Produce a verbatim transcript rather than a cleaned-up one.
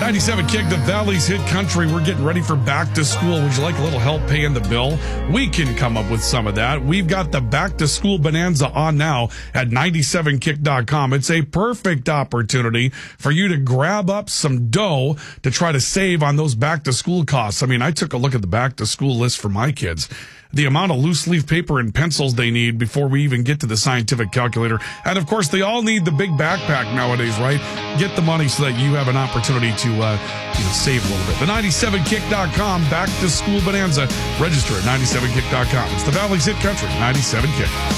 ninety-seven Kick, the Valley's Hit Country. We're getting ready for back to school. Would you like a little help paying the bill? We can come up with some of that. We've got the back to school bonanza on now at ninety-seven kick dot com. It's a perfect opportunity for you to grab up some dough to try to save on those back to school costs. I mean, I took a look at the back to school list for my kids. The amount of loose leaf paper and pencils they need before we even get to the scientific calculator. And of course, they all need the big backpack nowadays, right? Get the money so that you have an opportunity to uh, you know, save a little bit. The ninety-seven kick dot com back to school bonanza. Register at ninety-seven kick dot com. It's the Valley's Hit Country, ninety-seven Kick.